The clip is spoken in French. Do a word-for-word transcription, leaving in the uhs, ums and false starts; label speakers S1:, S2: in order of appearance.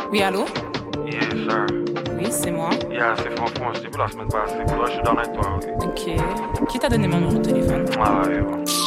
S1: Oui, allô?
S2: Yes, sir.
S1: Oui, c'est moi.
S2: Yeah, c'est franchement, je t'ai vu la semaine passée. Pour là, je suis dans avec toi, ok?
S1: Ok. Qui t'a donné mon numéro de téléphone?
S2: Ah, ouais, ouais.